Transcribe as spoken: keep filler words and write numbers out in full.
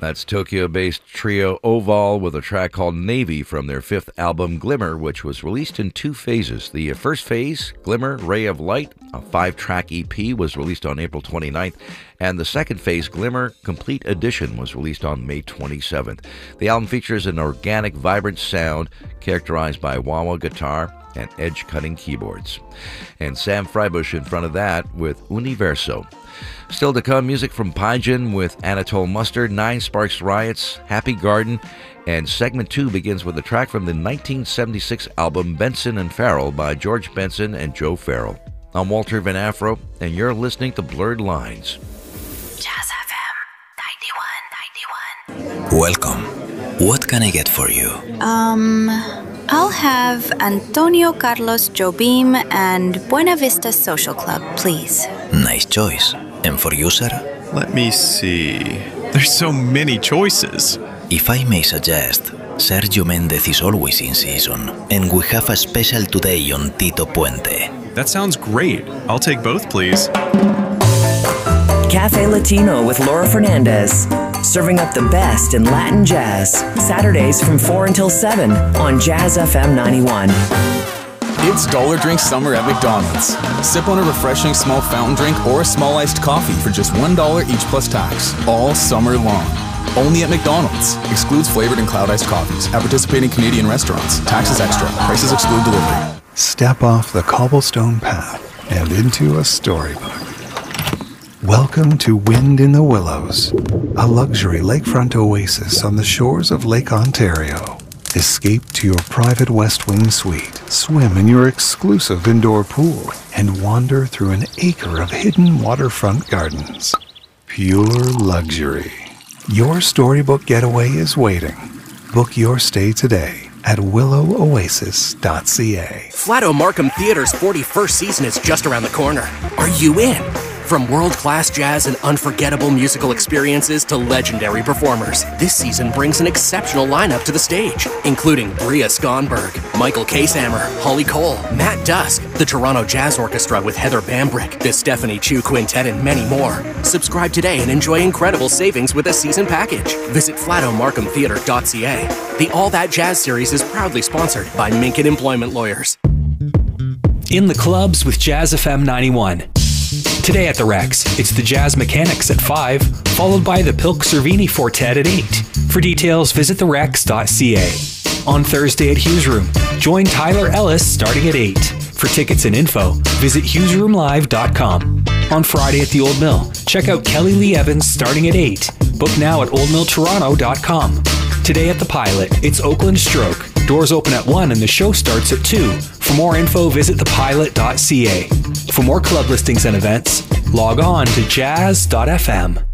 That's Tokyo-based trio Oval with a track called Navy from their fifth album, Glimmer, which was released in two phases. The first phase, Glimmer, Ray of Light, a five-track E P, was released on April twenty-ninth, and the second phase, Glimmer Complete Edition, was released on May twenty-seventh. The album features an organic, vibrant sound characterized by wah-wah guitar and edge-cutting keyboards. And Sam Freibush in front of that with Universo. Still to come, music from Pyjin with Anatole Mustard, Nine Sparks Riots, Happy Garden, and segment two begins with a track from the nineteen seventy-six album Benson and Farrell by George Benson and Joe Farrell. I'm Walter Van Afro, and you're listening to Blurred Lines. Jazz F M ninety-one ninety-one. Welcome. What can I get for you? Um, I'll have Antonio Carlos Jobim and Buena Vista Social Club, please. Nice choice. And for you, sir? Let me see. There's so many choices. If I may suggest, Sergio Mendes is always in season, and we have a special today on Tito Puente. That sounds great. I'll take both, please. Cafe Latino with Laura Fernandez. Serving up the best in Latin jazz. Saturdays from four until seven on Jazz F M ninety-one. It's Dollar Drink Summer at McDonald's. Sip on a refreshing small fountain drink or a small iced coffee for just one dollar each plus tax, all summer long. Only at McDonald's. Excludes flavored and cloud iced coffees at participating Canadian restaurants. Taxes extra. Prices exclude delivery. Step off the cobblestone path and into a storybook. Welcome to Wind in the Willows, a luxury lakefront oasis on the shores of Lake Ontario. Escape to your private West Wing suite, swim in your exclusive indoor pool, and wander through an acre of hidden waterfront gardens. Pure luxury. Your storybook getaway is waiting. Book your stay today at willow oasis dot c a. Flato Markham Theater's forty-first season is just around the corner. Are you in? From world-class jazz and unforgettable musical experiences to legendary performers, this season brings an exceptional lineup to the stage, including Bria Skonberg, Michael Kasehammer, Holly Cole, Matt Dusk, the Toronto Jazz Orchestra with Heather Bambrick, the Stephanie Chu Quintet, and many more. Subscribe today and enjoy incredible savings with a season package. Visit flato markham theatre dot c a. The All That Jazz series is proudly sponsored by Minkin Employment Lawyers. In the clubs with Jazz F M ninety-one. Today at the Rex, it's the Jazz Mechanics at five, followed by the Pilk Cervini Fortet at eight. For details, visit the rex dot c a. On Thursday at Hughes Room, join Tyler Ellis starting at eight. For tickets and info, visit hughes room live dot com. On Friday at the Old Mill, check out Kelly Lee Evans starting at eight. Book now at old mill toronto dot com. Today at the Pilot, it's Oakland Stroke. Doors open at one and the show starts at two. For more info, visit the pilot dot c a. For more club listings and events, log on to jazz dot f m.